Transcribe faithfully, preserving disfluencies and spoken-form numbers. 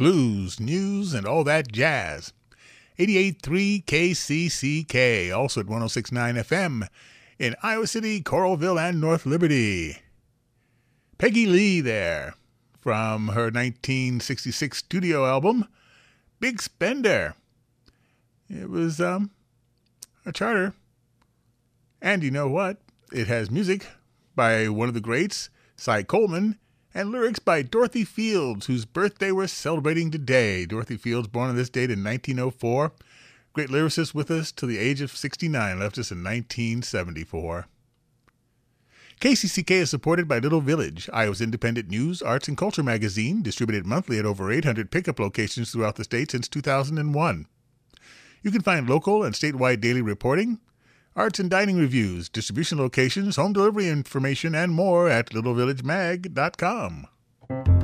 blues, news, and all that jazz. eighty-eight point three K C C K, also at one oh six point nine F M in Iowa City, Coralville, and North Liberty. Peggy Lee there from her nineteen sixty-six studio album, Big Spender. It was um, a charter. And you know what? It has music by one of the greats, Cy Coleman, and lyrics by Dorothy Fields, whose birthday we're celebrating today. Dorothy Fields, born on this date in nineteen oh four. Great lyricist with us till the age of sixty-nine, left us in nineteen seventy-four. K C C K is supported by Little Village, Iowa's independent news, arts, and culture magazine, distributed monthly at over eight hundred pickup locations throughout the state since two thousand one. You can find local and statewide daily reporting, arts and dining reviews, distribution locations, home delivery information, and more at little village mag dot com.